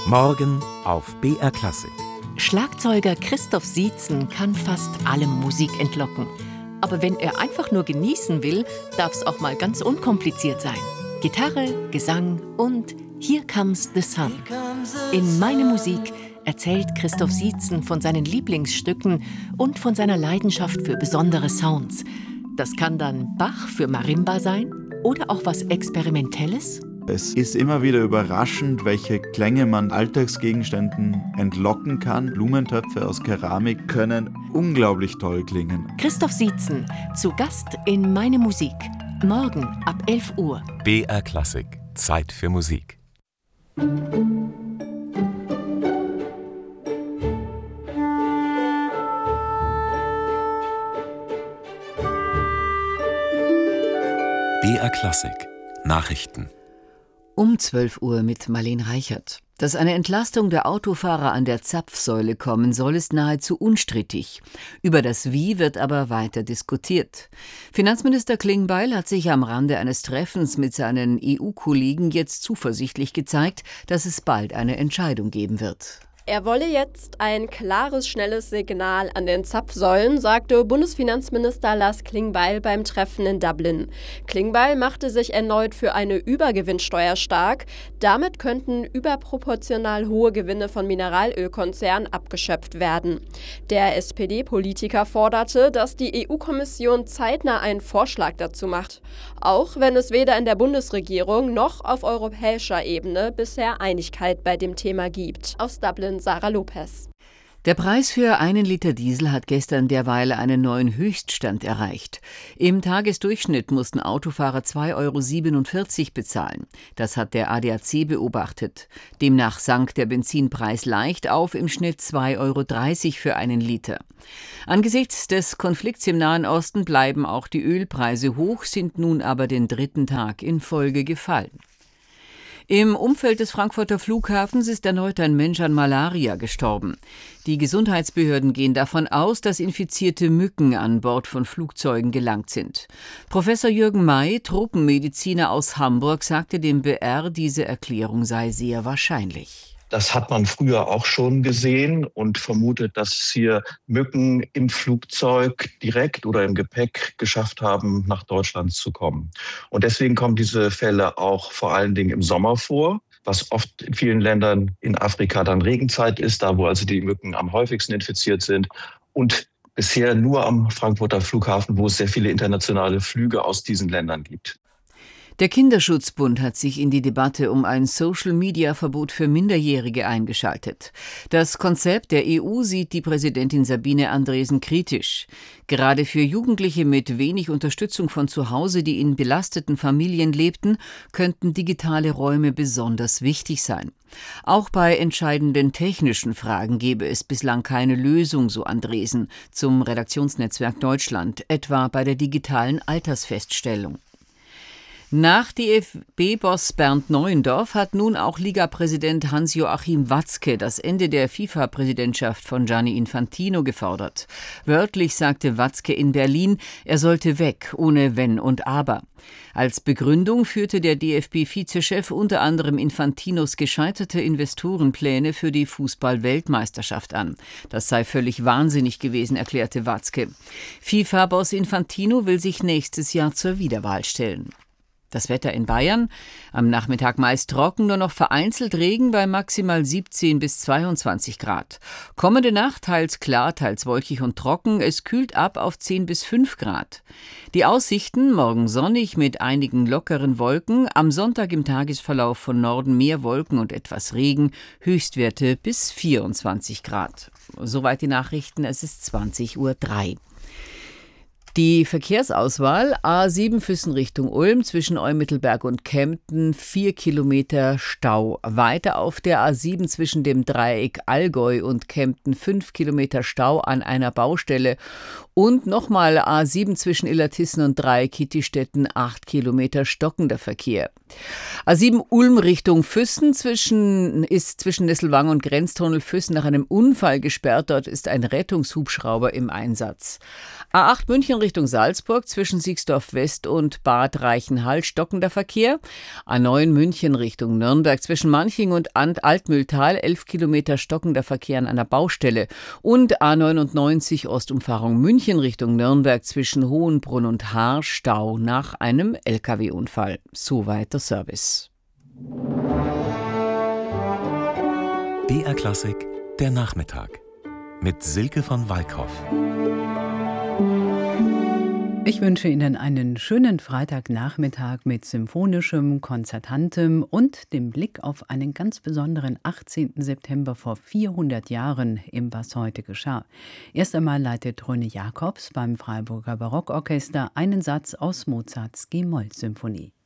Morgen auf BR Klassik. Schlagzeuger Christoph Sietzen kann fast allem Musik entlocken. Aber wenn er einfach nur genießen will, darf es auch mal ganz unkompliziert sein. Gitarre, Gesang und Here Comes the Sun. In Meine Musik erzählt Christoph Sietzen von seinen Lieblingsstücken und von seiner Leidenschaft für besondere Sounds. Das kann dann Bach für Marimba sein oder auch was Experimentelles. Es ist immer wieder überraschend, welche Klänge man Alltagsgegenständen entlocken kann. Blumentöpfe aus Keramik können unglaublich toll klingen. Christoph Sietzen, zu Gast in Meine Musik. Morgen ab 11 Uhr. BR Klassik. Zeit für Musik. BR Klassik. Nachrichten. Um 12 Uhr mit Marlene Reichert. Dass eine Entlastung der Autofahrer an der Zapfsäule kommen soll, ist nahezu unstrittig. Über das Wie wird aber weiter diskutiert. Finanzminister Klingbeil hat sich am Rande eines Treffens mit seinen EU-Kollegen jetzt zuversichtlich gezeigt, dass es bald eine Entscheidung geben wird. Er wolle jetzt ein klares, schnelles Signal an den Zapfsäulen, sagte Bundesfinanzminister Lars Klingbeil beim Treffen in Dublin. Klingbeil machte sich erneut für eine Übergewinnsteuer stark. Damit könnten überproportional hohe Gewinne von Mineralölkonzernen abgeschöpft werden. Der SPD-Politiker forderte, dass die EU-Kommission zeitnah einen Vorschlag dazu macht, auch wenn es weder in der Bundesregierung noch auf europäischer Ebene bisher Einigkeit bei dem Thema gibt. Aus Dublin Sarah Lopez. Der Preis für einen Liter Diesel hat gestern derweil einen neuen Höchststand erreicht. Im Tagesdurchschnitt mussten Autofahrer 2,47 € bezahlen. Das hat der ADAC beobachtet. Demnach sank der Benzinpreis leicht auf im Schnitt 2,30 € für einen Liter. Angesichts des Konflikts im Nahen Osten bleiben auch die Ölpreise hoch, sind nun aber den dritten Tag in Folge gefallen. Im Umfeld des Frankfurter Flughafens ist erneut ein Mensch an Malaria gestorben. Die Gesundheitsbehörden gehen davon aus, dass infizierte Mücken an Bord von Flugzeugen gelangt sind. Professor Jürgen May, Tropenmediziner aus Hamburg, sagte dem BR, diese Erklärung sei sehr wahrscheinlich. Das hat man früher auch schon gesehen und vermutet, dass hier Mücken im Flugzeug direkt oder im Gepäck geschafft haben, nach Deutschland zu kommen. Und deswegen kommen diese Fälle auch vor allen Dingen im Sommer vor, was oft in vielen Ländern in Afrika dann Regenzeit ist, da wo also die Mücken am häufigsten infiziert sind. Und bisher nur am Frankfurter Flughafen, wo es sehr viele internationale Flüge aus diesen Ländern gibt. Der Kinderschutzbund hat sich in die Debatte um ein Social-Media-Verbot für Minderjährige eingeschaltet. Das Konzept der EU sieht die Präsidentin Sabine Andresen kritisch. Gerade für Jugendliche mit wenig Unterstützung von zu Hause, die in belasteten Familien lebten, könnten digitale Räume besonders wichtig sein. Auch bei entscheidenden technischen Fragen gebe es bislang keine Lösung, so Andresen, zum Redaktionsnetzwerk Deutschland, etwa bei der digitalen Altersfeststellung. Nach DFB-Boss Bernd Neuendorf hat nun auch Ligapräsident Hans-Joachim Watzke das Ende der FIFA-Präsidentschaft von Gianni Infantino gefordert. Wörtlich sagte Watzke in Berlin, er sollte weg, ohne Wenn und Aber. Als Begründung führte der DFB-Vizechef unter anderem Infantinos gescheiterte Investorenpläne für die Fußball-Weltmeisterschaft an. Das sei völlig wahnsinnig gewesen, erklärte Watzke. FIFA-Boss Infantino will sich nächstes Jahr zur Wiederwahl stellen. Das Wetter in Bayern: am Nachmittag meist trocken, nur noch vereinzelt Regen bei maximal 17 bis 22 Grad. Kommende Nacht teils klar, teils wolkig und trocken. Es kühlt ab auf 10 bis 5 Grad. Die Aussichten: morgen sonnig mit einigen lockeren Wolken. Am Sonntag im Tagesverlauf von Norden mehr Wolken und etwas Regen. Höchstwerte bis 24 Grad. Soweit die Nachrichten. Es ist 20:03 Uhr. Die Verkehrsauswahl: A7 Füssen Richtung Ulm zwischen Eumittelberg und Kempten 4 Kilometer Stau. Weiter auf der A7 zwischen dem Dreieck Allgäu und Kempten 5 Kilometer Stau an einer Baustelle. Und nochmal A7 zwischen Illertissen und Dreieck Kittistetten 8 Kilometer stockender Verkehr. A7 Ulm Richtung Füssen ist zwischen Nesselwang und Grenztunnel Füssen nach einem Unfall gesperrt. Dort ist ein Rettungshubschrauber im Einsatz. A8 München Richtung Salzburg zwischen Sixdorf West und Bad Reichenhall stockender Verkehr. A9 München Richtung Nürnberg zwischen Manching und Altmühltal 11 Kilometer stockender Verkehr an einer Baustelle. Und A99 Ostumfahrung München Richtung Nürnberg zwischen Hohenbrunn und Haar Stau nach einem Lkw-Unfall. Soweit der Service. BR Klassik, der Nachmittag. Mit Silke von Walkhoff. Ich wünsche Ihnen einen schönen Freitagnachmittag mit symphonischem, konzertantem und dem Blick auf einen ganz besonderen 18. September vor 400 Jahren im Was heute geschah. Erst einmal leitet Röne Jacobs beim Freiburger Barockorchester einen Satz aus Mozarts G-Moll-Symphonie.